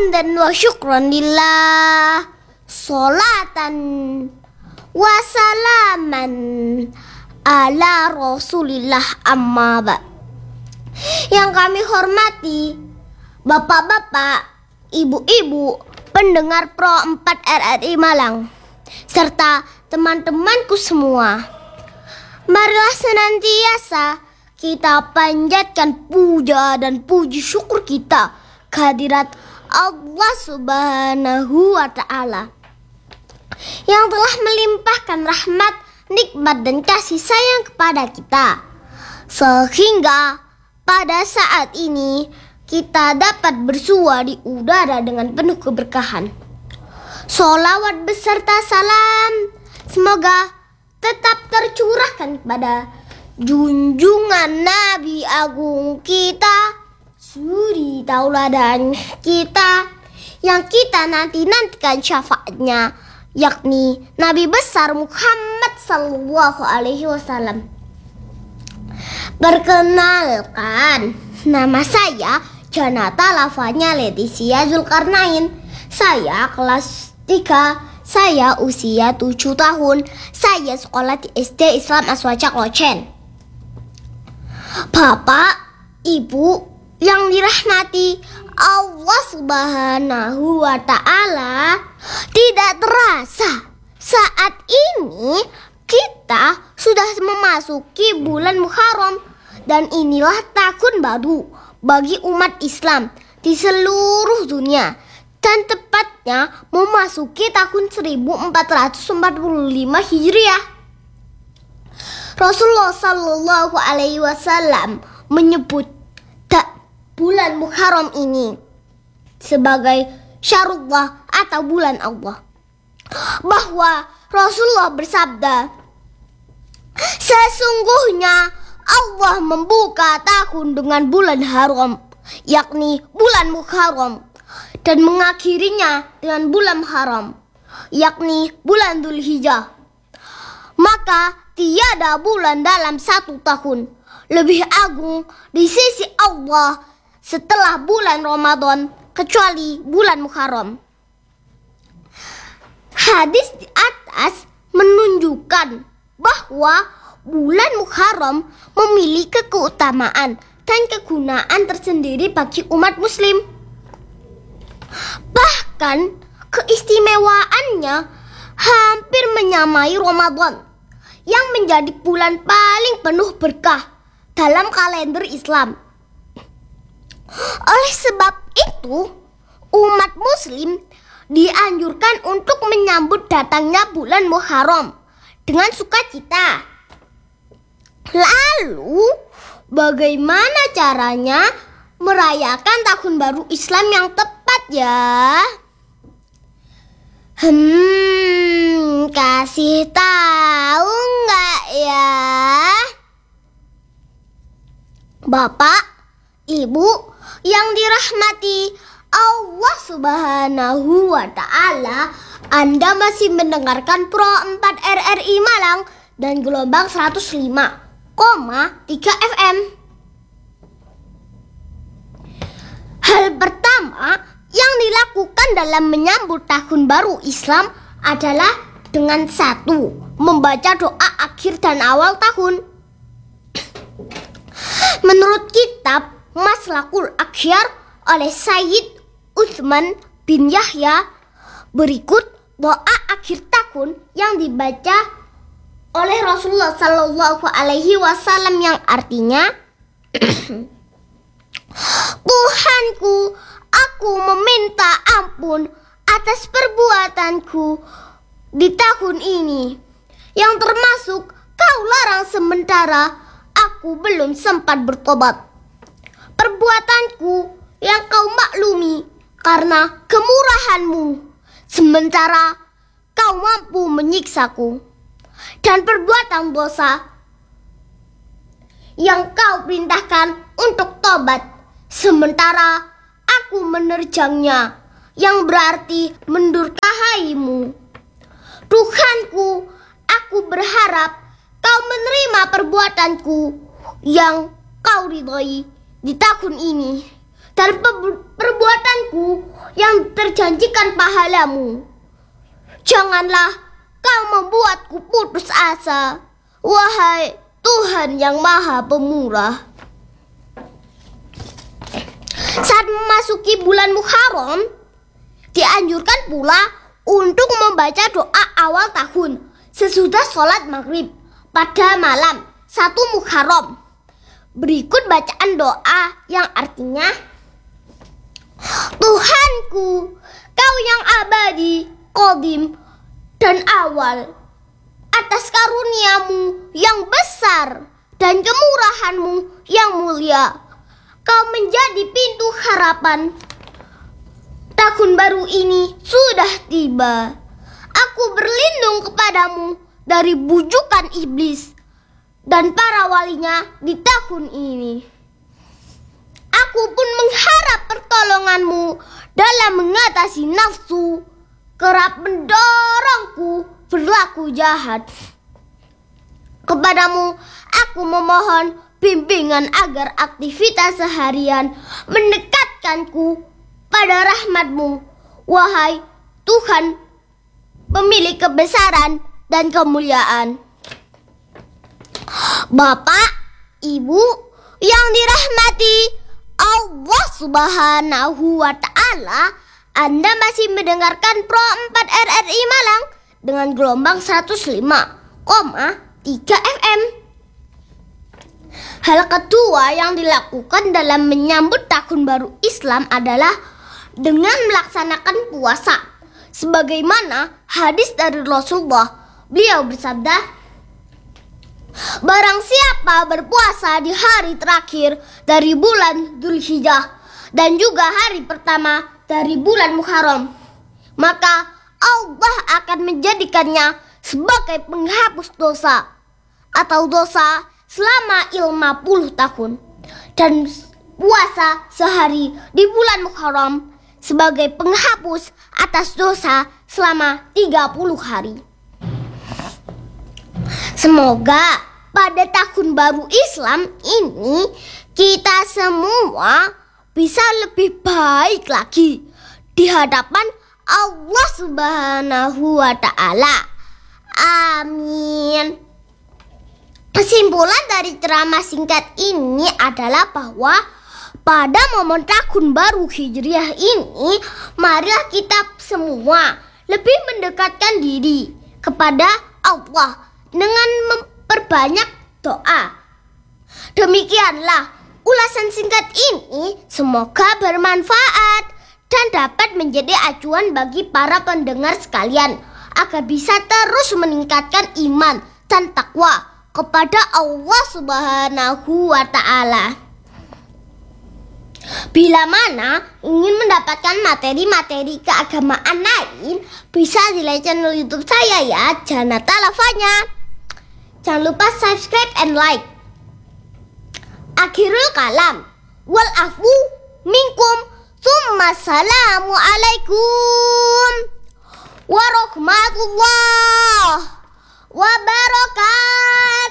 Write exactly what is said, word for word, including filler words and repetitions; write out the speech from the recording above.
Hamdan wa syukran lillah, Salatan wa salaman ala Rasulillah, amma ba'. Yang kami hormati bapak-bapak, ibu-ibu, pendengar Pro empat R R I Malang, serta teman-temanku semua. Marilah senantiasa kita panjatkan puja dan puji syukur kita kehadirat Allah Subhanahu wa Ta'ala yang telah melimpahkan rahmat, nikmat dan kasih sayang kepada kita, sehingga pada saat ini kita dapat bersua di udara dengan penuh keberkahan. Sholawat beserta salam semoga tetap tercurahkan kepada junjungan Nabi Agung kita, suri tauladan kita, yang kita nanti-nantikan syafaatnya, yakni Nabi besar Muhammad sallallahu alaihi wasallam. Perkenalkan, nama saya Janata, lafaznya Leticia Zulkarnain. Saya kelas tiga, saya usia tujuh tahun. Saya sekolah di S D Islam Aswaja Klojen. Bapak, Ibu yang dirahmati Allah Subhanahu wa Ta'ala, tidak terasa saat ini kita sudah memasuki bulan Muharram, dan inilah tahun baru bagi umat Islam di seluruh dunia, dan tepatnya memasuki tahun seribu empat ratus empat puluh lima Hijriah. Rasulullah Sallallahu Alaihi Wasallam menyebut bulan Muharram ini sebagai syahrullah atau bulan Allah, bahwa Rasulullah bersabda, sesungguhnya Allah membuka tahun dengan bulan haram, yakni bulan Muharram, dan mengakhirinya dengan bulan haram, yakni bulan Dzulhijjah. Maka tiada bulan dalam satu tahun lebih agung di sisi Allah setelah bulan Ramadan kecuali bulan Muharram. Hadis di atas menunjukkan bahwa bulan Muharram memiliki keutamaan dan kegunaan tersendiri bagi umat muslim. Bahkan keistimewaannya hampir menyamai Ramadan yang menjadi bulan paling penuh berkah dalam kalender Islam. Oleh sebab itu, umat muslim dianjurkan untuk menyambut datangnya bulan Muharram dengan sukacita. Lalu, bagaimana caranya merayakan tahun baru Islam yang tepat ya? Hmm, kasih tahu nggak ya? Bapak, Ibu yang dirahmati Allah Subhanahu wa Ta'ala, Anda masih mendengarkan Pro empat R R I Malang dan gelombang seratus lima koma tiga F M. Hal pertama yang dilakukan dalam menyambut tahun baru Islam adalah dengan satu, membaca doa akhir dan awal tahun. Menurut kitab Maslakul Akhyar oleh Sayyid Utsman bin Yahya, berikut doa akhir tahun yang dibaca oleh Rasulullah Sallallahu Alaihi Wasallam yang artinya, Tuhanku, aku meminta ampun atas perbuatanku di tahun ini, yang termasuk kau larang sementara aku belum sempat bertobat. Perbuatanku yang kau maklumi karena kemurahanmu, sementara kau mampu menyiksaku. Dan perbuatan dosa yang kau perintahkan untuk tobat, sementara aku menerjangnya, yang berarti mendurhakaimu. Tuhanku, aku berharap kau menerima perbuatanku yang kau ridhoi di tahun ini, dan perbuatanku yang terjanjikan pahalamu. Janganlah kau membuatku putus asa, wahai Tuhan yang Maha Pemurah. Saat memasuki bulan Muharram, dianjurkan pula untuk membaca doa awal tahun sesudah sholat maghrib pada malam satu Muharram. Berikut bacaan doa yang artinya, Tuhanku, Kau yang abadi, qadim dan awal, atas karuniamu yang besar dan kemurahanmu yang mulia, Kau menjadi pintu harapan. Tahun baru ini sudah tiba. Aku berlindung kepadamu dari bujukan iblis dan para walinya di tahun ini. Aku pun mengharap pertolonganmu dalam mengatasi nafsu kerap mendorongku berlaku jahat. Kepadamu aku memohon bimbingan agar aktivitas seharian mendekatkanku pada rahmat-Mu, wahai Tuhan pemilik kebesaran dan kemuliaan. Bapak, Ibu yang dirahmati Allah Subhanahu wa Ta'ala, Anda masih mendengarkan Pro empat R R I Malang dengan gelombang seratus lima koma tiga F M. Hal kedua yang dilakukan dalam menyambut tahun baru Islam adalah dengan melaksanakan puasa. Sebagaimana hadis dari Rasulullah, beliau bersabda, barang siapa berpuasa di hari terakhir dari bulan Dzulhijjah dan juga hari pertama dari bulan Muharram, maka Allah akan menjadikannya sebagai penghapus dosa atau dosa selama lima puluh tahun, dan puasa sehari di bulan Muharram sebagai penghapus atas dosa selama tiga puluh hari. Semoga pada tahun baru Islam ini kita semua bisa lebih baik lagi di hadapan Allah Subhanahu wa Ta'ala. Amin. Kesimpulan dari ceramah singkat ini adalah bahwa pada momen tahun baru Hijriah ini, marilah kita semua lebih mendekatkan diri kepada Allah dengan memperbanyak doa. Demikianlah ulasan singkat ini, semoga bermanfaat dan dapat menjadi acuan bagi para pendengar sekalian agar bisa terus meningkatkan iman dan takwa kepada Allah Subhanahu wa Ta'ala. Bila mana ingin mendapatkan materi-materi keagamaan lain, bisa dilihat channel YouTube saya ya, Janata Lavanya. Jangan lupa subscribe and like. Akhirul kalam, wal afu minkum, summa salamu alaikum warahmatullahi wabarakatuh.